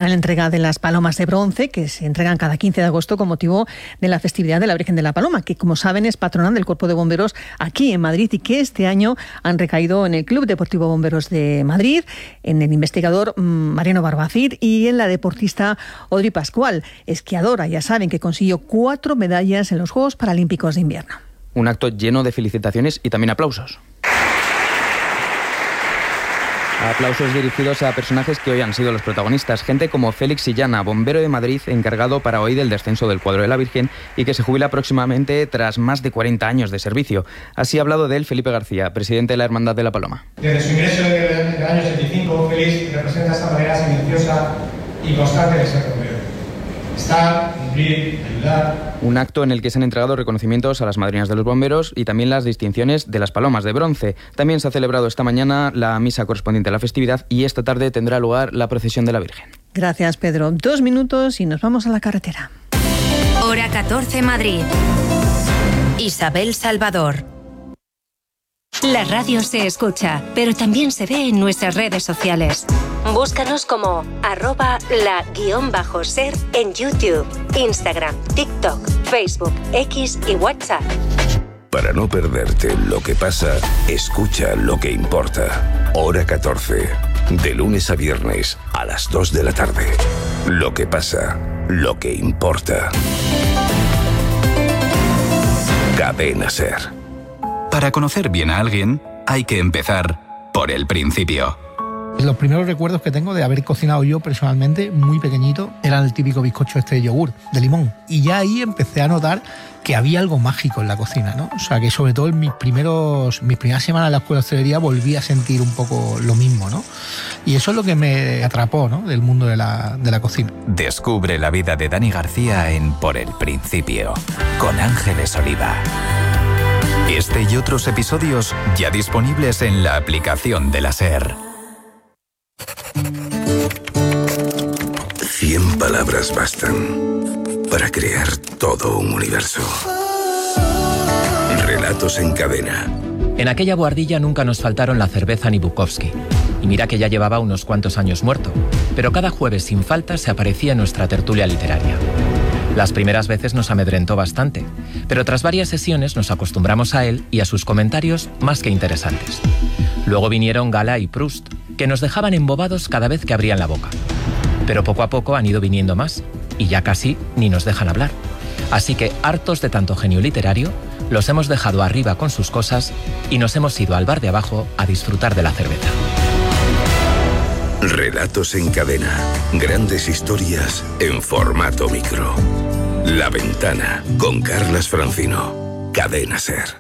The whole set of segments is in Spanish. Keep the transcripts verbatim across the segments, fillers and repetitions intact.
la entrega de las palomas de bronce, que se entregan cada quince de agosto con motivo de la festividad de la Virgen de la Paloma, que como saben es patrona del Cuerpo de Bomberos aquí en Madrid y que este año han recaído en el Club Deportivo Bomberos de Madrid, en el investigador Mariano Barbacid y en la deportista Audrey Pascual, esquiadora, ya saben, que consiguió cuatro medallas en los Juegos Paralímpicos de Invierno. Un acto lleno de felicitaciones y también aplausos. Aplausos dirigidos a personajes que hoy han sido los protagonistas. Gente como Félix Sillana, bombero de Madrid, encargado para hoy del descenso del cuadro de la Virgen y que se jubila próximamente tras más de cuarenta años de servicio. Así ha hablado de él Felipe García, presidente de la Hermandad de la Paloma. Desde su ingreso en el año setenta y cinco, Félix representa esta manera silenciosa y constante de ser bombero. Estar, cumplir, ayudar. Un acto en el que se han entregado reconocimientos a las madrinas de los bomberos y también las distinciones de las palomas de bronce. También se ha celebrado esta mañana la misa correspondiente a la festividad y esta tarde tendrá lugar la procesión de la Virgen. Gracias, Pedro. Dos minutos y nos vamos a la carretera. Hora catorce, Madrid. Isabel Salvador. La radio se escucha, pero también se ve en nuestras redes sociales. Búscanos como arroba la guión bajo ser en YouTube, Instagram, TikTok, Facebook, X y WhatsApp. Para no perderte lo que pasa, escucha lo que importa. Hora catorce, de lunes a viernes a las dos de la tarde. Lo que pasa, lo que importa. Cadena Ser. Para conocer bien a alguien, hay que empezar por el principio. Los primeros recuerdos que tengo de haber cocinado yo personalmente, muy pequeñito, era el típico bizcocho este de yogur, de limón. Y ya ahí empecé a notar que había algo mágico en la cocina, ¿no? O sea, que sobre todo en mis, primeros, mis primeras semanas en la escuela de hostelería volví a sentir un poco lo mismo, ¿no? Y eso es lo que me atrapó, ¿no?, del mundo de la, de la cocina. Descubre la vida de Dani García en Por el Principio, con Ángeles Oliva. Este y otros episodios ya disponibles en la aplicación de la SER. Cien palabras bastan para crear todo un universo. Relatos en cadena. En aquella bohardilla nunca nos faltaron la cerveza ni Bukowski. Y mira que ya llevaba unos cuantos años muerto, pero cada jueves sin falta se aparecía en nuestra tertulia literaria. Las primeras veces nos amedrentó bastante, pero tras varias sesiones nos acostumbramos a él y a sus comentarios más que interesantes. Luego vinieron Gala y Proust, que nos dejaban embobados cada vez que abrían la boca. Pero poco a poco han ido viniendo más, y ya casi ni nos dejan hablar. Así que, hartos de tanto genio literario, los hemos dejado arriba con sus cosas y nos hemos ido al bar de abajo a disfrutar de la cerveza. Relatos en cadena. Grandes historias en formato micro. La Ventana, con Carlas Francino. Cadena Ser.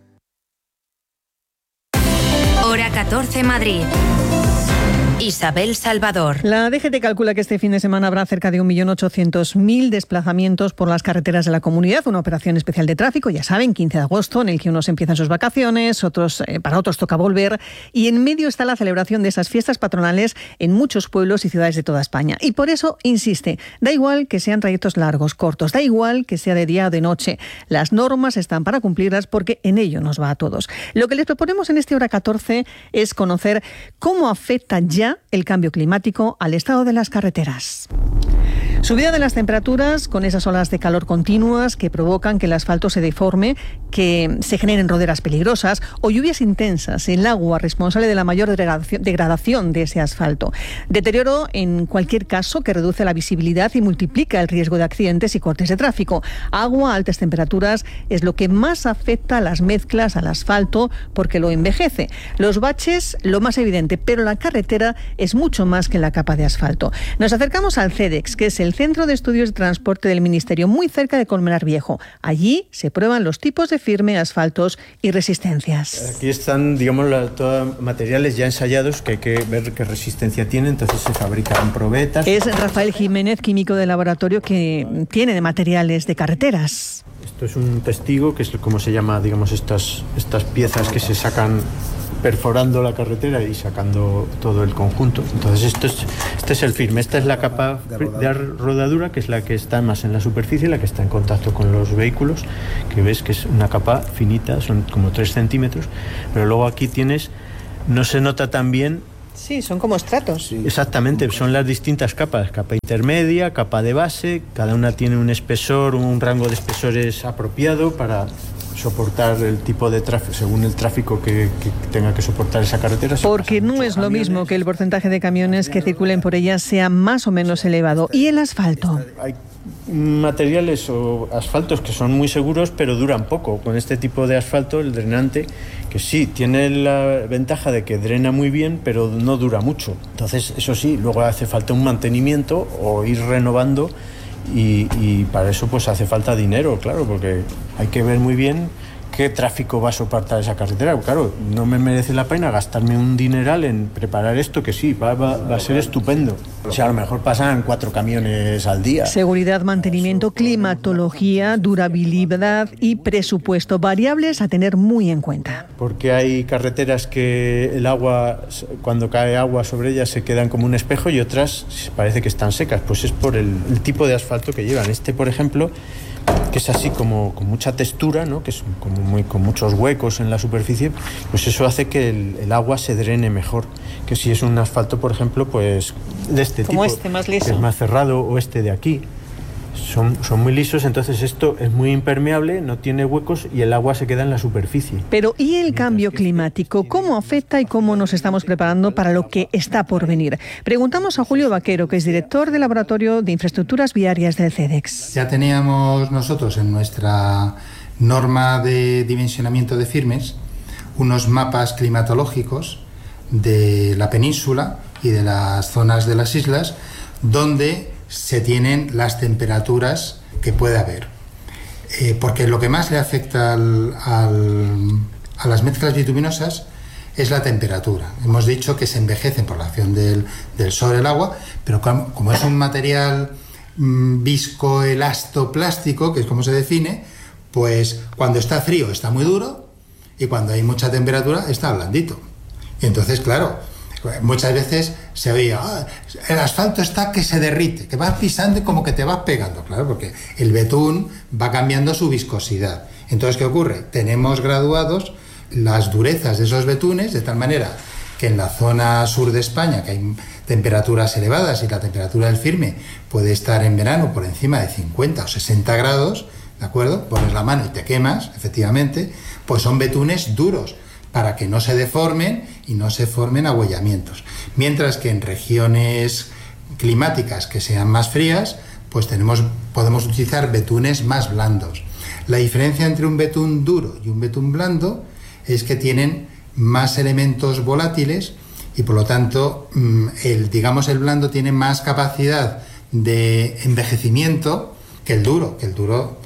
Hora catorce, Madrid. Isabel Salvador. La D G T calcula que este fin de semana habrá cerca de un millón ochocientos mil desplazamientos por las carreteras de la comunidad, una operación especial de tráfico, ya saben, quince de agosto, en el que unos empiezan sus vacaciones, otros eh, para otros toca volver, y en medio está la celebración de esas fiestas patronales en muchos pueblos y ciudades de toda España. Y por eso, insiste, da igual que sean trayectos largos, cortos, da igual que sea de día o de noche, las normas están para cumplirlas porque en ello nos va a todos. Lo que les proponemos en este Hora catorce es conocer cómo afecta ya el cambio climático al estado de las carreteras. Subida de las temperaturas con esas olas de calor continuas que provocan que el asfalto se deforme, que se generen roderas peligrosas o lluvias intensas, el agua responsable de la mayor degradación de ese asfalto. Deterioro en cualquier caso que reduce la visibilidad y multiplica el riesgo de accidentes y cortes de tráfico. Agua a altas temperaturas es lo que más afecta a las mezclas, al asfalto, porque lo envejece. Los baches, lo más evidente, pero la carretera es mucho más que la capa de asfalto. Nos acercamos al CEDEX, que es el Centro de Estudios de Transporte del Ministerio, muy cerca de Colmenar Viejo. Allí se prueban los tipos de firme, asfaltos y resistencias. Aquí están, digamos, la, todos materiales ya ensayados que hay que ver qué resistencia tienen, entonces se fabrican probetas. Es Rafael Jiménez, químico de laboratorio, que tiene de materiales de carreteras. Esto es un testigo, que es como se llama, digamos, estas, estas piezas que se sacan perforando la carretera y sacando todo el conjunto. Entonces esto es, este es el firme, esta es la capa de rodadura, que es la que está más en la superficie, la que está en contacto con los vehículos, que ves que es una capa finita, son como tres centímetros, pero luego aquí tienes, no se nota tan bien Sí, son como estratos. Sí. Exactamente, son las distintas capas, capa intermedia, capa de base, cada una tiene un espesor, un rango de espesores apropiado para soportar el tipo de tráfico, según el tráfico que, que tenga que soportar esa carretera. Porque no es lo mismo que el porcentaje de camiones que circulen por ella sea más o menos elevado. ¿Y el asfalto? Hay materiales o asfaltos que son muy seguros, pero duran poco. Con este tipo de asfalto, el drenante, que sí, tiene la ventaja de que drena muy bien, pero no dura mucho. Entonces, eso sí, luego hace falta un mantenimiento o ir renovando. Y, y para eso pues hace falta dinero, claro, porque hay que ver muy bien qué tráfico va a soportar esa carretera. Claro, no me merece la pena gastarme un dineral en preparar esto, que sí, va, va, va a ser estupendo. O sea, a lo mejor pasan cuatro camiones al día. Seguridad, mantenimiento, climatología, durabilidad y presupuesto, variables a tener muy en cuenta. Porque hay carreteras que el agua, cuando cae agua sobre ellas, se quedan como un espejo, y otras parece que están secas. Pues es por el, el tipo de asfalto que llevan. Este, por ejemplo, que es así como con mucha textura, ¿no? Que es como muy, con muchos huecos en la superficie, pues eso hace que el, el agua se drene mejor que si es un asfalto, por ejemplo, pues de este como tipo, este, más liso, que es más cerrado, o este de aquí. Son, son muy lisos, entonces esto es muy impermeable, no tiene huecos y el agua se queda en la superficie. Pero ¿y el cambio climático? ¿Cómo afecta y cómo nos estamos preparando para lo que está por venir? Preguntamos a Julio Vaquero, que es director del Laboratorio de Infraestructuras Viarias del CEDEX. Ya teníamos nosotros en nuestra norma de dimensionamiento de firmes unos mapas climatológicos de la península y de las zonas de las islas donde se tienen las temperaturas que puede haber. Eh, porque lo que más le afecta al, al, a las mezclas bituminosas es la temperatura. Hemos dicho que se envejecen por la acción del, del sol, el agua, pero como, como es un material mmm, viscoelastoplástico, que es como se define, pues cuando está frío está muy duro y cuando hay mucha temperatura está blandito. Y entonces, claro, muchas veces se oía, ah, el asfalto está que se derrite, que vas pisando y como que te vas pegando, claro, porque el betún va cambiando su viscosidad. Entonces, ¿qué ocurre? Tenemos graduados las durezas de esos betunes de tal manera que en la zona sur de España, que hay temperaturas elevadas y la temperatura del firme puede estar en verano por encima de cincuenta o sesenta grados, ¿de acuerdo? Pones la mano y te quemas, efectivamente, pues son betunes duros, para que no se deformen y no se formen ahuellamientos. Mientras que en regiones climáticas que sean más frías, pues tenemos, podemos utilizar betunes más blandos. La diferencia entre un betún duro y un betún blando es que tienen más elementos volátiles y por lo tanto el, digamos, el blando tiene más capacidad de envejecimiento que el duro, que el duro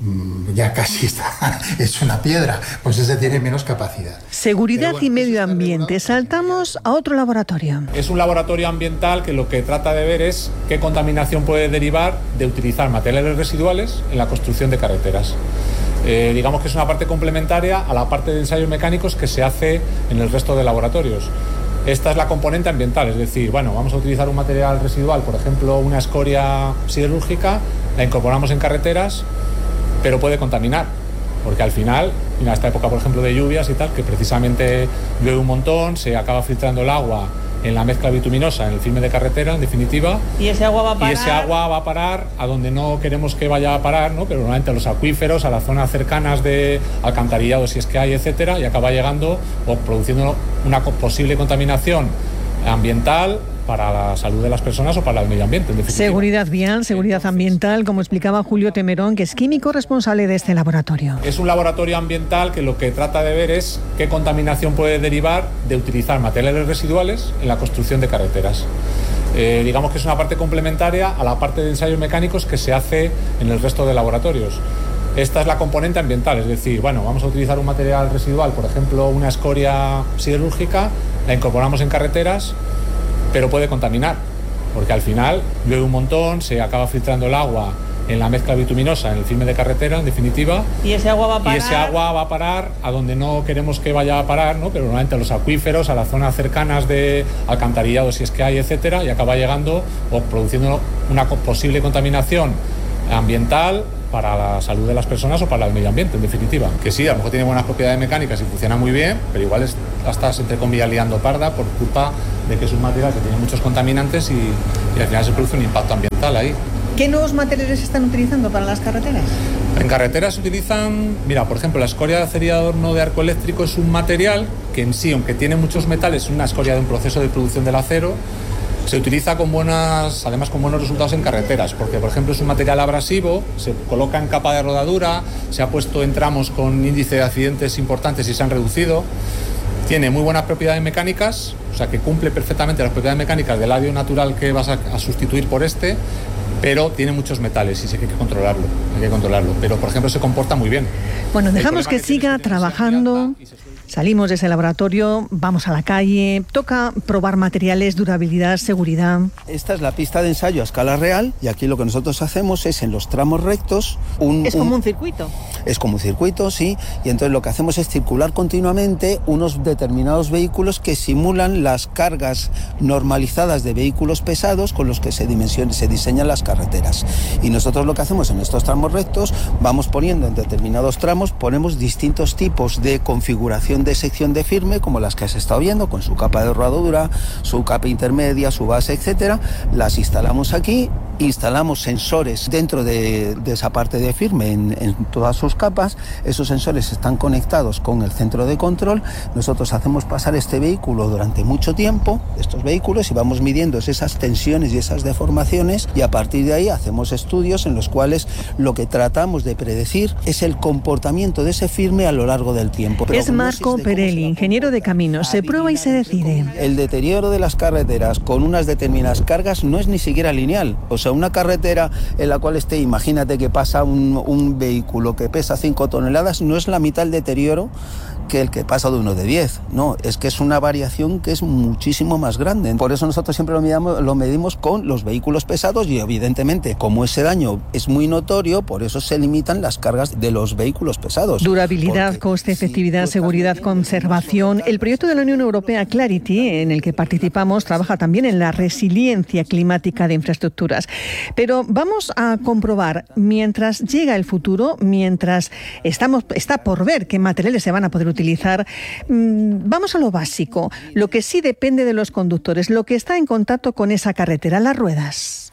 ya casi está, es una piedra, pues ese tiene menos capacidad. Seguridad bueno, y medio ambiente. Saltamos a otro laboratorio. Es un laboratorio ambiental que lo que trata de ver es qué contaminación puede derivar de utilizar materiales residuales en la construcción de carreteras. Eh, digamos que es una parte complementaria a la parte de ensayos mecánicos que se hace en el resto de laboratorios. Esta es la componente ambiental, es decir, bueno, vamos a utilizar un material residual, por ejemplo, una escoria siderúrgica, la incorporamos en carreteras, pero puede contaminar, porque al final, en esta época, por ejemplo, de lluvias y tal, que precisamente llueve un montón, se acaba filtrando el agua en la mezcla bituminosa, en el firme de carretera, en definitiva. Y ese agua va a parar. Y ese agua va a parar a donde no queremos que vaya a parar, ¿no? Pero normalmente a los acuíferos, a las zonas cercanas de alcantarillado, si es que hay, etcétera, y acaba llegando o produciendo una posible contaminación ambiental para la salud de las personas o para el medio ambiente, en definitiva. Seguridad vial, seguridad ambiental, como explicaba Julio Temerón, que es químico responsable de este laboratorio. Es un laboratorio ambiental que lo que trata de ver es qué contaminación puede derivar de utilizar materiales residuales en la construcción de carreteras. Eh, digamos que es una parte complementaria a la parte de ensayos mecánicos que se hace en el resto de laboratorios. Esta es la componente ambiental, es decir, bueno, vamos a utilizar un material residual, por ejemplo, una escoria siderúrgica, la incorporamos en carreteras, pero puede contaminar, porque al final llueve un montón, se acaba filtrando el agua en la mezcla bituminosa, en el firme de carretera, en definitiva. Y ese agua va a parar. Y ese agua va a parar a donde no queremos que vaya a parar, ¿no? Pero normalmente a los acuíferos, a las zonas cercanas de alcantarillado, si es que hay, etcétera, y acaba llegando o produciendo una posible contaminación ambiental, para la salud de las personas o para el medio ambiente, en definitiva. Que sí, a lo mejor tiene buenas propiedades mecánicas y funciona muy bien, pero igual es, la estás, entre comillas, liando parda por culpa de que es un material que tiene muchos contaminantes y, y al final se produce un impacto ambiental ahí. ¿Qué nuevos materiales se están utilizando para las carreteras? En carreteras se utilizan, mira, por ejemplo, la escoria de acería de horno de arco eléctrico es un material que en sí, aunque tiene muchos metales, es una escoria de un proceso de producción del acero. Se utiliza con buenas, además con buenos resultados en carreteras, porque por ejemplo es un material abrasivo, se coloca en capa de rodadura, se ha puesto en tramos con índice de accidentes importantes y se han reducido. Tiene muy buenas propiedades mecánicas, o sea que cumple perfectamente las propiedades mecánicas del labio natural que vas a, a sustituir por este, pero tiene muchos metales y sí que hay que controlarlo, hay que controlarlo. Pero por ejemplo se comporta muy bien. Bueno, dejamos que, que siga trabajando. Salimos de ese laboratorio, vamos a la calle, toca probar materiales, durabilidad, seguridad. Esta es la pista de ensayo a escala real y aquí lo que nosotros hacemos es en los tramos rectos... Un, es como un, un circuito. Es como un circuito, sí, y entonces lo que hacemos es circular continuamente unos determinados vehículos que simulan las cargas normalizadas de vehículos pesados con los que se, dimensionan, se diseñan las carreteras. Y nosotros lo que hacemos en estos tramos rectos, vamos poniendo en determinados tramos, ponemos distintos tipos de configuración de sección de firme, como las que has estado viendo, con su capa de rodadura, su capa intermedia, su base, etcétera. Las instalamos aquí, instalamos sensores dentro de, de esa parte de firme en, en todas sus capas. Esos sensores están conectados con el centro de control. Nosotros hacemos pasar este vehículo durante mucho tiempo, estos vehículos, y vamos midiendo esas tensiones y esas deformaciones, y a partir de ahí hacemos estudios en los cuales lo que tratamos de predecir es el comportamiento de ese firme a lo largo del tiempo. Pero es Marco Perelli, ingeniero de caminos. Se prueba y se decide. El deterioro de las carreteras con unas determinadas cargas no es ni siquiera lineal. O sea, una carretera en la cual esté, imagínate que pasa un, un vehículo que pesa cinco toneladas, no es la mitad del deterioro que el que pasa de uno de diez. No, es que es una variación que es muchísimo más grande. Por eso nosotros siempre lo medimos, lo medimos con los vehículos pesados y evidentemente, como ese daño es muy notorio, por eso se limitan las cargas de los vehículos pesados. Durabilidad, porque, coste, efectividad, sí, seguridad, conservación. El proyecto de la Unión Europea Clarity, en el que participamos, trabaja también en la resiliencia climática de infraestructuras. Pero vamos a comprobar, mientras llega el futuro, mientras estamos, está por ver qué materiales se van a poder utilizar, utilizar. Vamos a lo básico, lo que sí depende de los conductores, lo que está en contacto con esa carretera, las ruedas.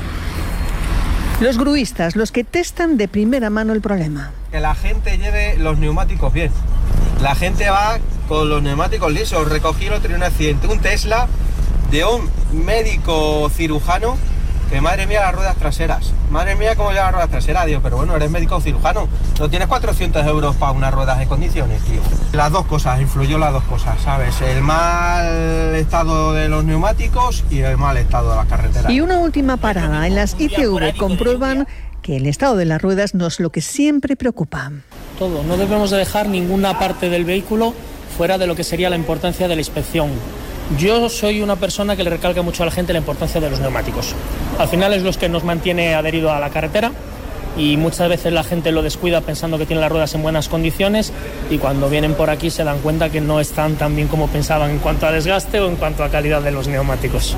Los gruistas, los que testan de primera mano el problema. Que la gente lleve los neumáticos bien. La gente va con los neumáticos lisos. Recogí el otro día un accidente, un Tesla de un médico cirujano. Que madre mía las ruedas traseras, madre mía cómo lleva las ruedas traseras, digo, pero bueno, eres médico cirujano, no tienes cuatrocientos euros para unas ruedas de condiciones, tío. Las dos cosas, influyó las dos cosas, ¿sabes? El mal estado de los neumáticos y el mal estado de las carreteras. Y una última parada, en las I C V comprueban que el estado de las ruedas no es lo que siempre preocupa. Todo, no debemos de dejar ninguna parte del vehículo fuera de lo que sería la importancia de la inspección. Yo soy una persona que le recalca mucho a la gente la importancia de los neumáticos. Al final es los que nos mantiene adherido a la carretera y muchas veces la gente lo descuida pensando que tiene las ruedas en buenas condiciones y cuando vienen por aquí se dan cuenta que no están tan bien como pensaban en cuanto a desgaste o en cuanto a calidad de los neumáticos.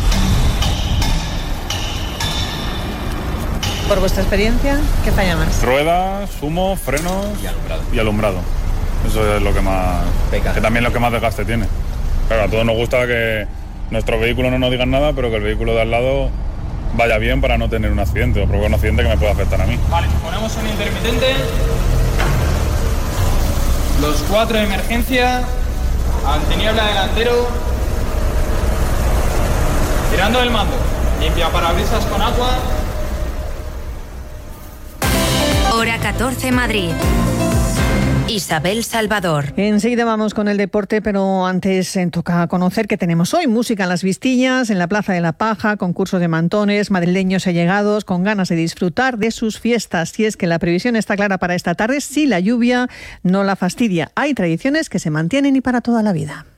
Por vuestra experiencia, ¿qué falla más? Ruedas, humo, frenos y alumbrado. Y alumbrado. Eso es lo que más... Peca. Que también lo que más desgaste tiene. Claro, a todos nos gusta que nuestro vehículo no nos digan nada, pero que el vehículo de al lado vaya bien para no tener un accidente o provocar un accidente que me pueda afectar a mí. Vale, ponemos un intermitente, los cuatro de emergencia, antiniebla delantero, tirando el mando, limpia parabrisas con agua. Hora catorce Madrid. Isabel Salvador. Enseguida vamos con el deporte, pero antes eh, toca conocer que tenemos hoy música en las Vistillas, en la Plaza de la Paja, concursos de mantones, madrileños allegados con ganas de disfrutar de sus fiestas. Y es que la previsión está clara para esta tarde, si la lluvia no la fastidia. Hay tradiciones que se mantienen y para toda la vida.